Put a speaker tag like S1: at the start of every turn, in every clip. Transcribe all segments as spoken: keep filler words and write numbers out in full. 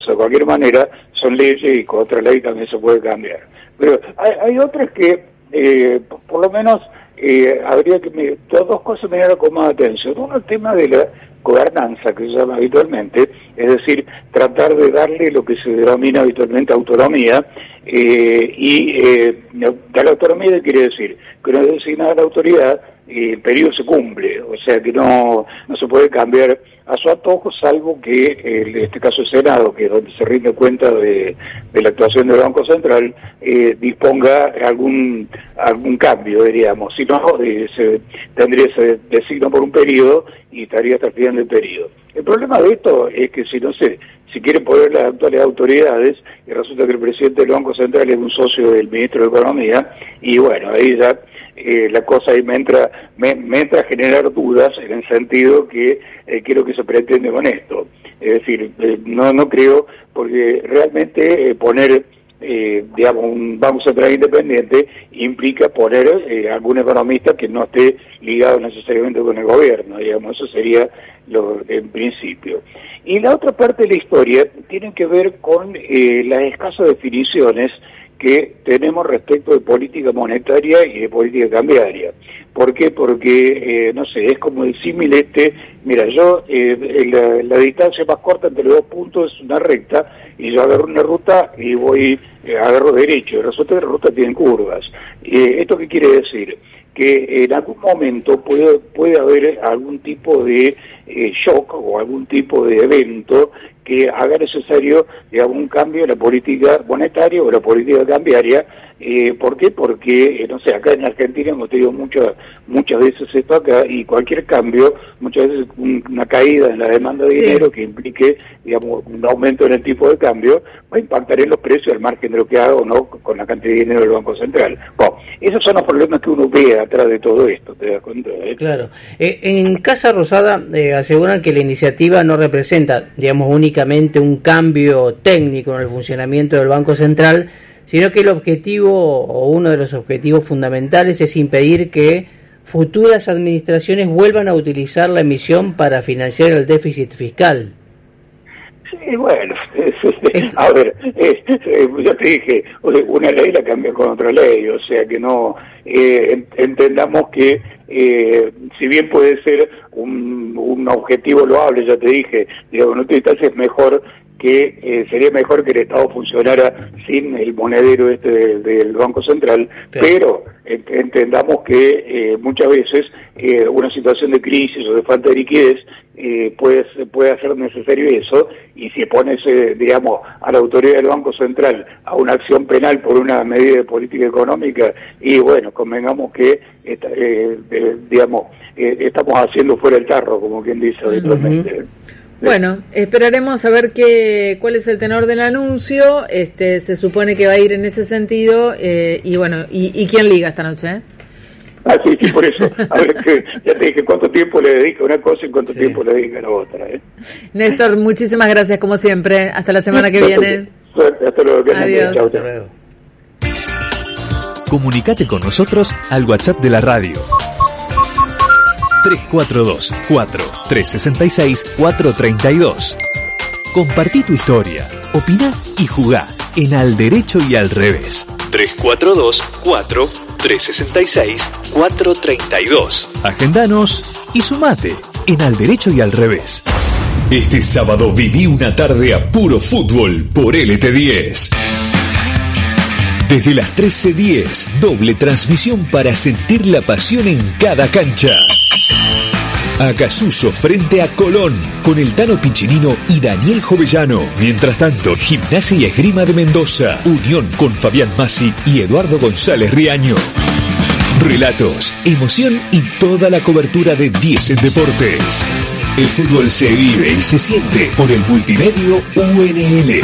S1: sea, de cualquier manera son leyes y con otra ley también se puede cambiar. Pero hay, hay otras que, eh, por, por lo menos, eh, habría que... Me, dos cosas me dieron con más atención. Uno, el tema de la gobernanza, que se llama habitualmente, es decir, tratar de darle lo que se denomina habitualmente autonomía, eh, y eh, de la autonomía quiere decir que una vez designada la autoridad, eh, el periodo se cumple, o sea que no, no se puede cambiar a su antojo, salvo que en este caso el Senado, que es donde se rinde cuenta de, de la actuación del Banco Central, eh, disponga algún algún cambio, diríamos. Si no, eh, se tendría ese designo por un periodo y estaría hasta el final del periodo. El problema de esto es que si no se si quieren poner las actuales autoridades, y resulta que el presidente del Banco Central es un socio del ministro de Economía, y bueno, ahí ya Eh, la cosa ahí me entra, me, me entra a generar dudas en el sentido que eh, qué es lo que se pretende con esto. Es decir, eh, no no creo, porque realmente eh, poner, eh, digamos, un Banco Central independiente implica poner eh, algún economista que no esté ligado necesariamente con el gobierno, digamos, eso sería lo en principio. Y la otra parte de la historia tiene que ver con eh, las escasas definiciones que tenemos respecto de política monetaria y de política cambiaria. ¿Por qué? Porque, eh, no sé, es como el símil este, mira, yo, eh, la, la distancia más corta entre los dos puntos es una recta, y yo agarro una ruta y voy, eh, agarro derecho, y resulta que la ruta tiene curvas. Eh, ¿Esto qué quiere decir? Que en algún momento puede, puede haber algún tipo de eh, shock o algún tipo de evento que haga necesario, digamos, un cambio en la política monetaria o la política cambiaria. Eh, ¿Por qué? Porque, eh, no sé, acá en Argentina hemos tenido muchas muchas veces esto acá, y cualquier cambio, muchas veces un, una caída en la demanda de sí. dinero que implique, digamos, un aumento en el tipo de cambio, va a impactar en los precios al margen de lo que haga o no con la cantidad de dinero del Banco Central. Bueno, esos son los problemas que uno ve atrás de todo esto, ¿te das cuenta? ¿Eh?
S2: Claro. Eh, en Casa Rosada eh, aseguran que la iniciativa no representa, digamos, únicamente un cambio técnico en el funcionamiento del Banco Central, sino que el objetivo, o uno de los objetivos fundamentales, es impedir que futuras administraciones vuelvan a utilizar la emisión para financiar el déficit fiscal.
S1: Sí, bueno, a ver, eh, eh, yo te dije, una ley la cambia con otra ley, o sea que no, eh, entendamos que eh, si bien puede ser un, un objetivo loable, ya te dije, digamos, en última instancia es mejor que eh, sería mejor que el Estado funcionara sin el monedero este de, del Banco Central, sí. Pero ent entendamos que eh, muchas veces eh, una situación de crisis o de falta de liquidez eh, puede, puede hacer necesario eso, y si pones, eh, digamos, a la autoridad del Banco Central a una acción penal por una medida de política económica, y bueno, convengamos que, esta, eh, eh, digamos, eh, estamos haciendo fuera el tarro, como quien dice habitualmente. Uh-huh.
S3: Bueno, esperaremos a ver qué, cuál es el tenor del anuncio. Este, se supone que va a ir en ese sentido, eh, y bueno, y, y quién liga esta noche, ¿eh?
S1: Ah, sí, sí, por eso. A ver, que ya te dije cuánto tiempo le dedica a una cosa y cuánto sí. tiempo le dedica a la otra, ¿eh?
S3: Néstor, muchísimas gracias como siempre. Hasta la semana que viene.
S1: Suerte, hasta luego. Que
S3: Adiós.
S1: Chau, chau.
S4: Comunicate con nosotros al WhatsApp de la radio. tres cuatro dos, cuatro, tres seis seis, cuatro tres dos. Compartí tu historia, opina y jugá en Al Derecho y Al Revés. tres cuatro dos, cuatro, tres seis seis, cuatro tres dos. Agendanos y sumate en Al Derecho y Al Revés. Este sábado viví una tarde a puro fútbol por L T diez. Desde las trece diez, doble transmisión para sentir la pasión en cada cancha. Acasuso frente a Colón, con el Tano Piccinino y Daniel Jovellano. Mientras tanto, Gimnasia y Esgrima de Mendoza, Unión con Fabián Massi y Eduardo González Riaño. Relatos, emoción y toda la cobertura de diez en Deportes. El fútbol se vive y se siente por el multimedio U N L.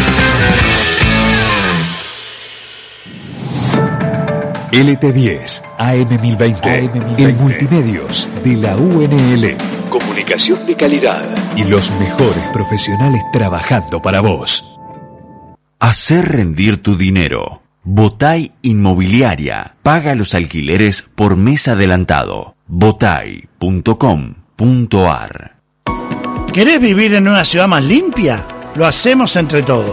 S4: L T diez, A M mil veinte, A M mil veinte, el multimedios de la U N L. Comunicación de calidad y los mejores profesionales trabajando para vos.
S5: Hacer rendir tu dinero. Botay Inmobiliaria. Paga los alquileres por mes adelantado. botay punto com punto ar.
S6: ¿Querés vivir en una ciudad más limpia? Lo hacemos entre todos.